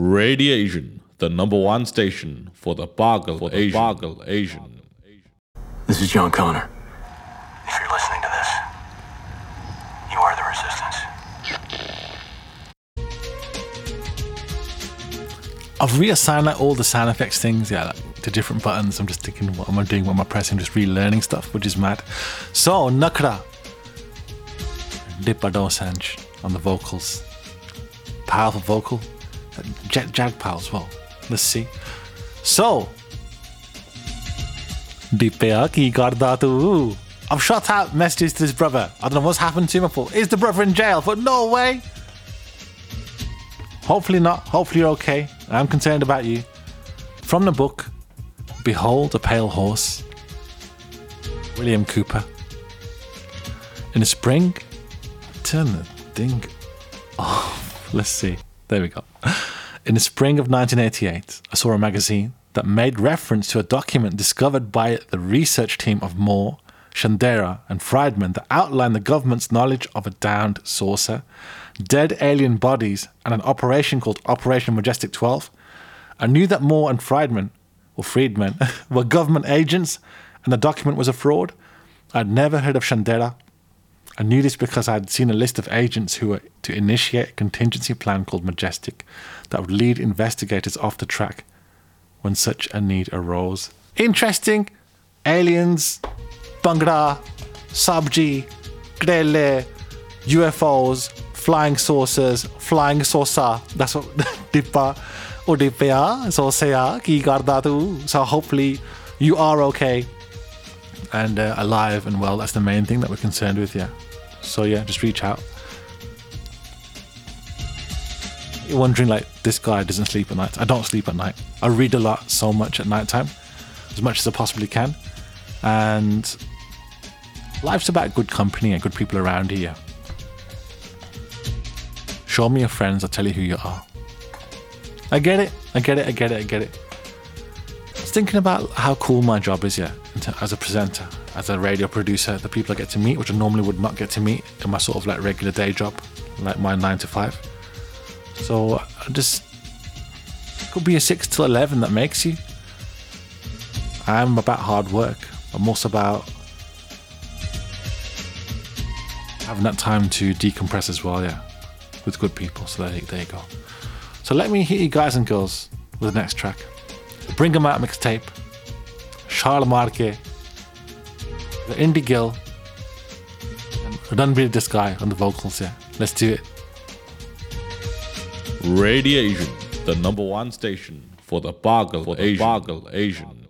Radiation, the number one station for the Bagal Asian. This is John Connor. If you're listening to this, you are the resistance. I've reassigned all the sound effects things, to different buttons. I'm just thinking, what am I doing? What am I pressing? Just relearning stuff, which is mad. So, Nakra. Dippa Dosanjh on the vocals. Powerful vocal. Jagpal as well. Let's see. So, Dippya ki karda tu. I've shot out messages to his brother. I don't know what's happened to him. I thought, is the brother in jail? I thought, no way. Hopefully not. Hopefully you're okay. I'm concerned about you. From the book, Behold a Pale Horse. William Cooper. In the spring, turn the thing off. Let's see. There we go. In the spring of 1988, I saw a magazine that made reference to a document discovered by the research team of Moore, Shandera and Friedman that outlined the government's knowledge of a downed saucer, dead alien bodies, and an operation called Operation Majestic 12. I knew that Moore and Friedman were government agents and the document was a fraud. I'd never heard of Shandera. I knew this because I had seen a list of agents who were to initiate a contingency plan called Majestic that would lead investigators off the track when such a need arose. Interesting. Aliens, Bhangra, Sabji, Grele, UFOs, flying saucers, flying saucer. That's what Dippa or Dippya Sosaya ki karda tu. So hopefully you are okay and alive and well. That's the main thing that we're concerned with, So just reach out. You're wondering, this guy doesn't sleep at night. I don't sleep at night. I read a lot, so much at night time, as much as I possibly can. And life's about good company and good people around here. Show me your friends, I'll tell you who you are. I get it. I was thinking about how cool my job is, as a presenter, as a radio producer, the people I get to meet, which I normally would not get to meet in my sort of regular day job, like my 9 to 5. So could be a 6 till 11 that makes you. I'm about hard work. I'm also about having that time to decompress as well, with good people. So there you go. So let me hit you guys and girls with the next track. Bring 'em Out mixtape. Charles Marque. The Indie Gill. And Ranbir Desai on the vocals, Let's do it. Radiation, the number one station for the Bagal Asian.